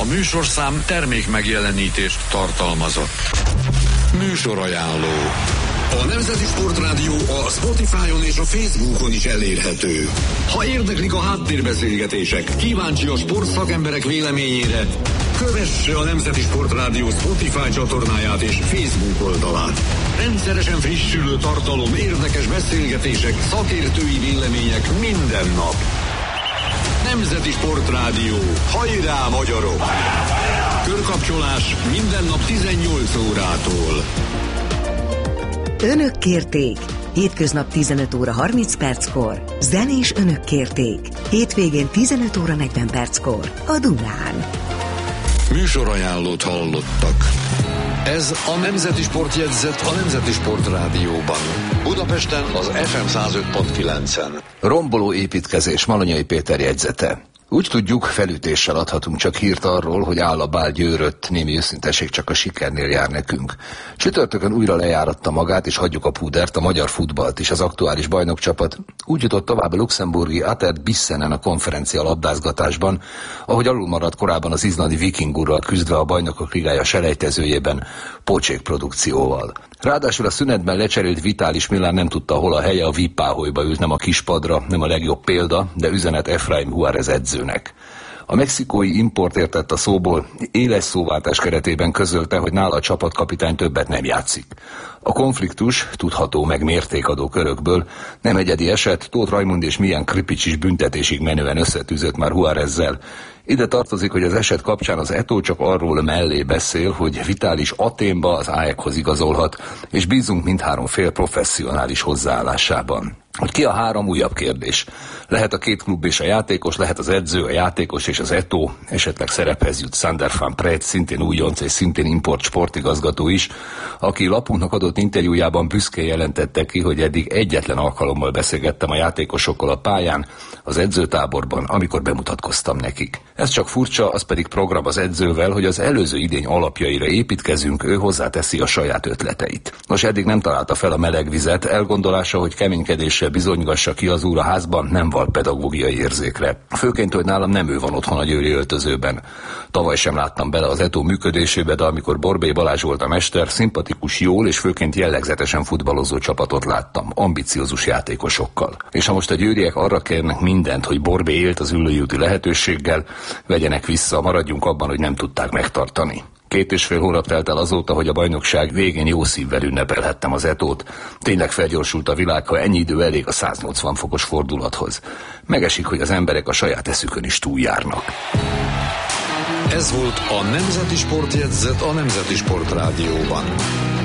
műsorszám termék megjelenítést tartalmazott. Műsorajánló. A Nemzeti Sportrádió a Spotify-on és a Facebookon is elérhető. Ha érdeklik a háttérbeszélgetések, kíváncsi a sportszakemberek véleményére, kövesse a Nemzeti Sportrádió Spotify csatornáját és Facebook oldalát. Rendszeresen frissülő tartalom, érdekes beszélgetések, szakértői vélemények minden nap. Nemzeti Sportrádió. Hajrá, magyarok! Körkapcsolás minden nap 18 órától. Önök kérték. Hétköznap 15 óra 30 perckor. Zenés önök kérték. Hétvégén 15 óra 40 perckor. A Dunán. Műsorajánlót hallottak. Ez a Nemzeti Sportjegyzet a Nemzeti Sportrádióban. Budapesten az FM 105.9-en. Romboló építkezés, Malonyai Péter jegyzete. Úgy tudjuk, felütéssel adhatunk csak hírt arról, hogy áll a bál győrött, némi őszinteség csak a sikernél jár nekünk. Csütörtökön újra lejáratta magát, és hagyjuk a púdert, a magyar futballt is, az aktuális bajnokcsapat. Úgy jutott tovább a luxemburgi Atert Bissenen a konferencia labdázgatásban, ahogy alul maradt korábban az izlandi Vikingurral küzdve a Bajnokok Ligája selejtezőjében, pocsék produkcióval. Ráadásul a szünetben lecserélt Vitális Milán nem tudta, hol a helye, a VIP-páholyba ült, nem a kispadra, nem a legjobb példa, de üzenet Efraim Juárez edzőnek. A mexikói importért tett a szóból, éles szóváltás keretében közölte, hogy nála a csapatkapitány többet nem játszik. A konfliktus, tudható meg mértékadó körökből, nem egyedi eset, Tóth Rajmund és Milyen Kripics is büntetésig menően összetűzött már Juárezzel. Ide tartozik, hogy az eset kapcsán az Eto'o csak arról mellé beszél, hogy Vitális Athénba az AEK-hoz igazolhat, és bízunk mindhárom fél professzionális hozzáállásában. Hogy ki a három, újabb kérdés. Lehet a két klub és a játékos, lehet az edző, a játékos és az Eto'o, esetleg szerephez jut Sander van Preet, szintén újonc és szintén import sportigazgató is, aki lapunknak adott interjújában büszkén jelentette ki, hogy eddig egyetlen alkalommal beszélgettem a játékosokkal a pályán, az edzőtáborban, amikor bemutatkoztam nekik. Ez csak furcsa, az pedig program az edzővel, hogy az előző idény alapjaira építkezünk, ő hozzáteszi a saját ötleteit. Nos, eddig nem találta fel a meleg vizet, elgondolása, hogy keménykedéssel bizonygassa ki az úr a házban, nem val pedagógiai érzékre. Főként, hogy nálam nem ő van otthon a győri öltözőben. Tavaly sem láttam bele az Eto'o működésébe, de amikor Borbély Balázs volt a mester, szimpatikus, jól és főként jellegzetesen futballozó csapatot láttam, ambiciózus játékosokkal. És ha most a győriek arra kérnek mindent, hogy Borbély élt az ülői úti lehetőséggel, vegyenek vissza, maradjunk abban, hogy nem tudták megtartani. 2,5 hónap telt el azóta, hogy a bajnokság végén jó szívvel ünnepelhettem az Eto'ót. Tényleg felgyorsult a világ, ha ennyi idő elég a 180 fokos fordulathoz. Megesik, hogy az emberek a saját eszükön is túljárnak. Ez volt a Nemzeti Sportjegyzet a Nemzeti Sportrádióban.